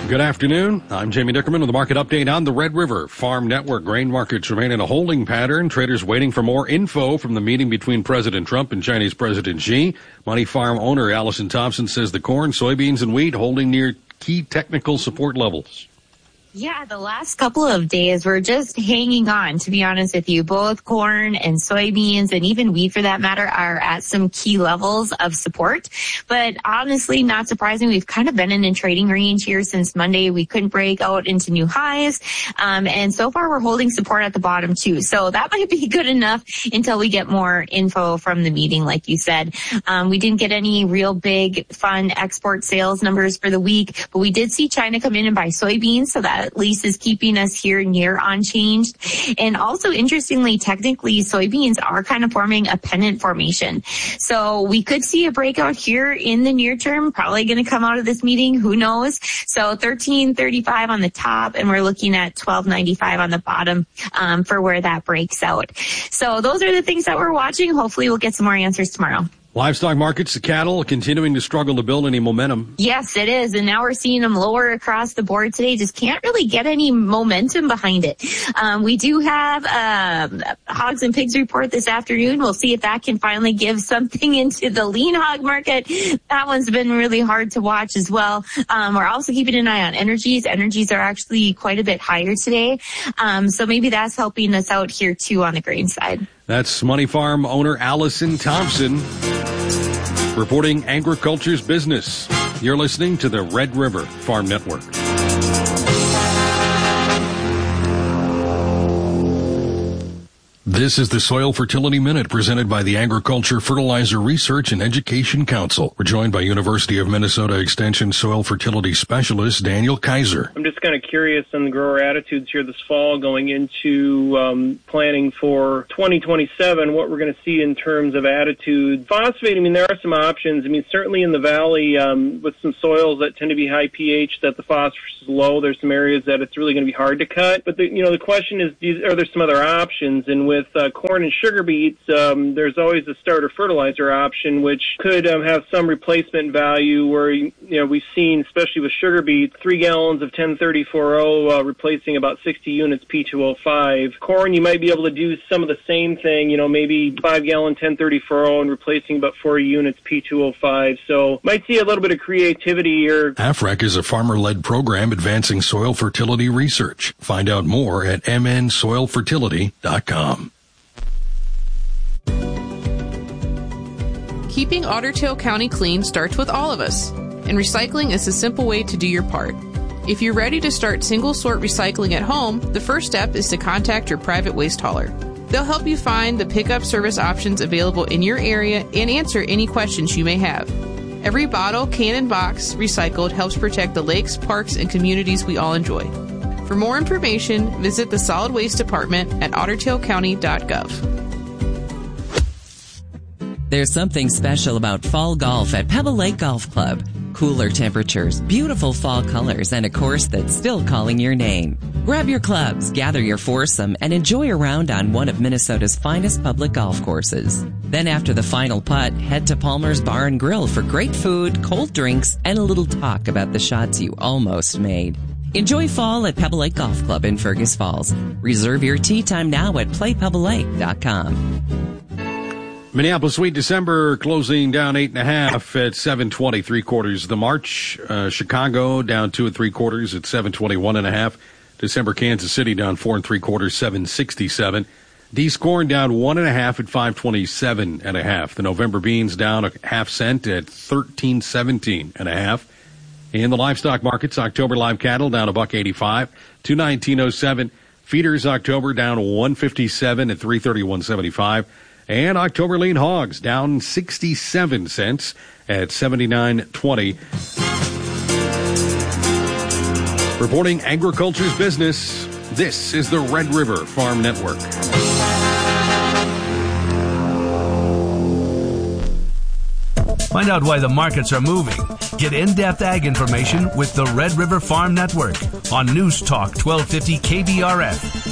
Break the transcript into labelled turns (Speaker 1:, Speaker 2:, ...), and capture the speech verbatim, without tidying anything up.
Speaker 1: Good afternoon. I'm Jamie Dickerman with the market update on the Red River Farm Network. Grain markets remain in a holding pattern. Traders waiting for more info from the meeting between President Trump and Chinese President Xi. Money Farm owner Allison Thompson says the corn, soybeans, and wheat holding near key technical support levels.
Speaker 2: Yeah, the last couple of days we're just hanging on, to be honest with you. Both corn and soybeans and even wheat for that matter are at some key levels of support. But honestly, not surprising. We've kind of been in a trading range here since Monday. We couldn't break out into new highs. Um, and so far we're holding support at the bottom too. So that might be good enough until we get more info from the meeting, like you said. Um, we didn't get any real big fun export sales numbers for the week, but we did see China come in and buy soybeans. So that at least is keeping us here near unchanged. And also, interestingly, technically, soybeans are kind of forming a pennant formation. So we could see a breakout here in the near term, probably going to come out of this meeting. Who knows? So thirteen thirty-five on the top, and we're looking at twelve ninety-five on the bottom um, for where that breaks out. So those are the things that we're watching. Hopefully we'll get some more answers tomorrow.
Speaker 1: Livestock markets, the cattle continuing to struggle to build any momentum.
Speaker 2: Yes, it is. And now we're seeing them lower across the board today. Just can't really get any momentum behind it. Um, we do have um, hogs and pigs report this afternoon. We'll see if that can finally give something into the lean hog market. That one's been really hard to watch as well. Um, we're also keeping an eye on energies. Energies are actually quite a bit higher today. Um, so maybe that's helping us out here too on the grain side.
Speaker 1: That's Money Farm owner Allison Thompson reporting agriculture's business. You're listening to the Red River Farm Network. This is the Soil Fertility Minute presented by the Agriculture, Fertilizer Research and Education Council. We're joined by University of Minnesota Extension Soil Fertility Specialist Daniel Kaiser.
Speaker 3: I'm just kind of curious on the grower attitudes here this fall going into um, planning for twenty twenty-seven, what we're going to see in terms of attitude. Phosphate, I mean, there are some options. I mean, certainly in the valley um, with some soils that tend to be high pH, that the phosphorus is low, there's some areas that it's really going to be hard to cut. But, the, you know, the question is, are there some other options? And with With uh, corn and sugar beets, um, there's always a starter fertilizer option, which could um, have some replacement value where, you know, we've seen, especially with sugar beets, three gallons of ten thirty-four oh uh, replacing about sixty units P two oh five. Corn, you might be able to do some of the same thing, you know, maybe five gallon ten thirty-four oh and replacing about forty units P two oh five. So might see a little bit of creativity here.
Speaker 1: A F R E C is a farmer-led program advancing soil fertility research. Find out more at m n soil fertility dot com.
Speaker 4: Keeping Otter Tail County clean starts with all of us, and recycling is a simple way to do your part. If you're ready to start single-sort recycling at home, the first step is to contact your private waste hauler. They'll help you find the pickup service options available in your area and answer any questions you may have. Every bottle, can, and box recycled helps protect the lakes, parks, and communities we all enjoy. For more information, visit the Solid Waste Department at otter tail county dot gov.
Speaker 5: There's something special about fall golf at Pebble Lake Golf Club. Cooler temperatures, beautiful fall colors, and a course that's still calling your name. Grab your clubs, gather your foursome, and enjoy a round on one of Minnesota's finest public golf courses. Then after the final putt, head to Palmer's Bar and Grill for great food, cold drinks, and a little talk about the shots you almost made. Enjoy fall at Pebble Lake Golf Club in Fergus Falls. Reserve your tee time now at play pebble lake dot com.
Speaker 1: Minneapolis wheat December closing down eight and a half at seven twenty three quarters. The March uh, Chicago down two and three quarters at seven twenty one and a half. December Kansas City down four and three quarters, seven sixty seven. D's corn down one and a half at five twenty seven and a half. The November beans down a half cent at thirteen seventeen and a half. In the livestock markets, October live cattle down a buck eighty five, two nineteen oh seven. Feeders October down one fifty seven at three thirty one seventy five. And October lean hogs down sixty-seven cents at seventy-nine twenty. Reporting agriculture's business, this is the Red River Farm Network.
Speaker 6: Find out why the markets are moving. Get in-depth ag information with the Red River Farm Network on News Talk twelve fifty K B R F.